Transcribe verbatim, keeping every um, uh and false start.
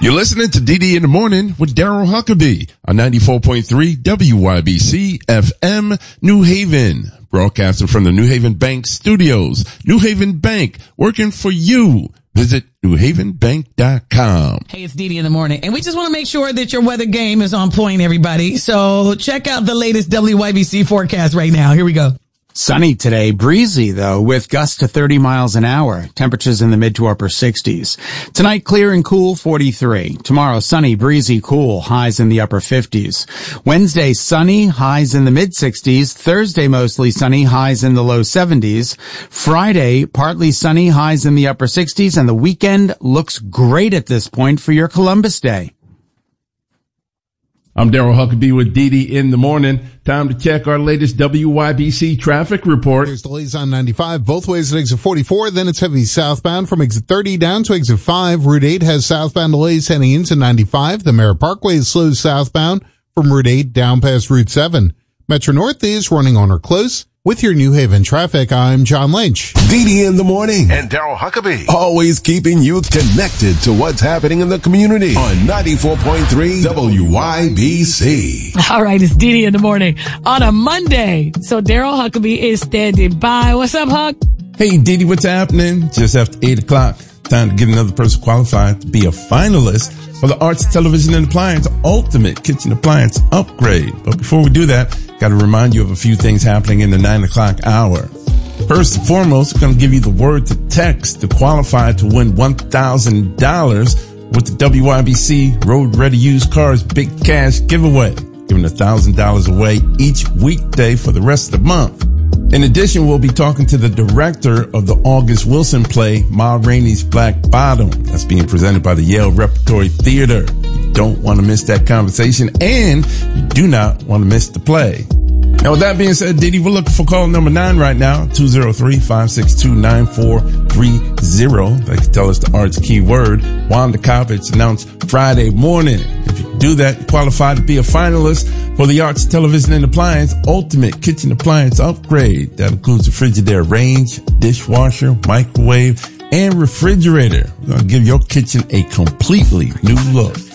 You're listening to D D in the Morning with Daryl Huckabee on ninety-four point three W Y B C F M New Haven. Broadcasting from the New Haven Bank Studios. New Haven Bank, working for you. Visit new haven bank dot com. Hey, it's D D in the Morning. And we just want to make sure that your weather game is on point, everybody. So check out the latest W Y B C forecast right now. Here we go. Sunny today, breezy though, with gusts to thirty miles an hour. Temperatures in the mid to upper sixties. Tonight, clear and cool, forty-three. Tomorrow, sunny, breezy, cool, highs in the upper fifties. Wednesday, sunny, highs in the mid sixties. Thursday, mostly sunny, highs in the low seventies. Friday, partly sunny, highs in the upper sixties. And the weekend looks great at this point for your Columbus Day. I'm Daryl Huckabee with D D in the Morning. Time to check our latest W Y B C traffic report. There's delays on ninety-five, both ways at exit forty-four. Then it's heavy southbound from exit thirty down to exit five. Route eight has southbound delays heading into ninety-five. The Merritt Parkway is slow southbound from Route eight down past Route seven. Metro North is running on or close. With your New Haven traffic, I'm John Lynch. D D in the Morning and Daryl Huckabee. Always keeping you connected to what's happening in the community on ninety-four point three W Y B C. All right, it's D D in the Morning on a Monday. So Daryl Huckabee is standing by. What's up, Huck? Hey, D D, what's happening? Just after eight o'clock. Time to get another person qualified to be a finalist for the Arts Television and Appliance Ultimate Kitchen Appliance Upgrade. But before we do that, got to remind you of a few things happening in the nine o'clock hour. First and foremost, we're going to give you the word to text to qualify to win one thousand dollars with the W Y B C Road Ready Used Cars Big Cash Giveaway, giving one thousand dollars away each weekday for the rest of the month. In addition, we'll be talking to the director of the August Wilson play, Ma Rainey's Black Bottom. That's being presented by the Yale Repertory Theater. You don't want to miss that conversation, and you do not want to miss the play. Now, with that being said, Diddy, we're looking for call number nine right now, two oh three, five six two, nine four three oh. They can tell us the arts keyword. Wanda Coppage announced Friday morning. If you do that, you qualify to be a finalist for the Arts Television and Appliance Ultimate Kitchen Appliance Upgrade. That includes a Frigidaire range, dishwasher, microwave, and refrigerator. We're going to give your kitchen a completely new look.